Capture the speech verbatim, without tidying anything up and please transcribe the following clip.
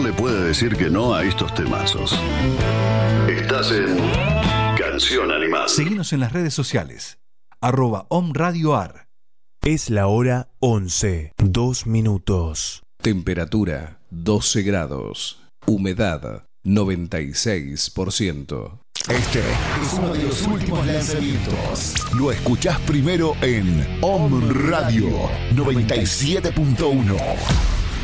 le puede decir que no a estos temazos. Estás en Canción Animal. Seguinos en las redes sociales. Arroba OmRadioAr. Es la hora once, dos minutos. Temperatura doce grados. Humedad noventa y seis por ciento. Este es uno de los últimos lanzamientos. Lo escuchás primero en Om Radio noventa y siete punto uno.